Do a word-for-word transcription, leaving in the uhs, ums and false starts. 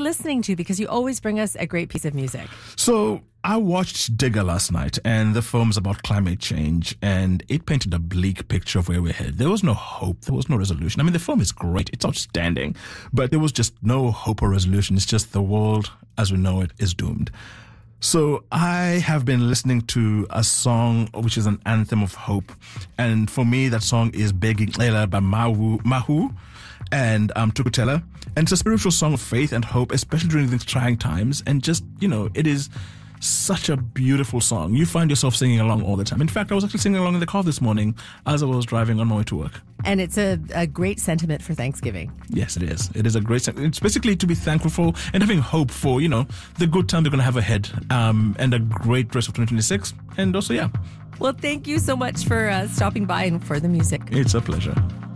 listening to? Because you always bring us a great piece of music. So I watched Digger last night, and the film's about climate change, and it painted a bleak picture of where we're headed. There was no hope. There was no resolution. I mean, the film is great. It's outstanding. But there was just no hope or resolution. It's just the world as we know it is doomed. So I have been listening to a song which is an anthem of hope. And for me, that song is Begging Ela by Mahu, Mahu and um, Tukutela. And it's a spiritual song of faith and hope, especially during these trying times. And just, you know, it is such a beautiful song. You find yourself singing along all the time. In fact, I was actually singing along in the car this morning as I was driving on my way to work. And it's a, a great sentiment for Thanksgiving. Yes, it is. It is a great sentiment. It's basically to be thankful for and having hope for, you know, the good time they're going to have ahead um, and a great rest of twenty twenty-six. And also, yeah. Well, thank you so much for uh, stopping by and for the music. It's a pleasure.